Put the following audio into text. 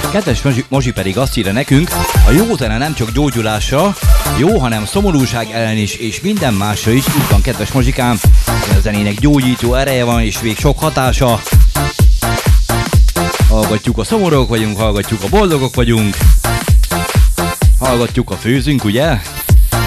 Kedves Mazsi pedig azt írja nekünk, a jó zene nem csak gyógyulásra jó, hanem szomorúság ellen is, és minden másra is. Így van, kedves Mazsikám, a zenének gyógyító ereje van, és még sok hatása. Hallgatjuk a szomorúak vagyunk, hallgatjuk a boldogok vagyunk, hallgatjuk a főzünk, ugye?